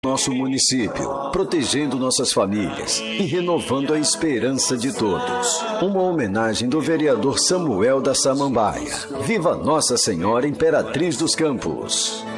nosso município, protegendo nossas famílias e renovando a esperança de todos. Uma homenagem do vereador Samuel da Samambaia. Viva Nossa Senhora Imperatriz dos Campos!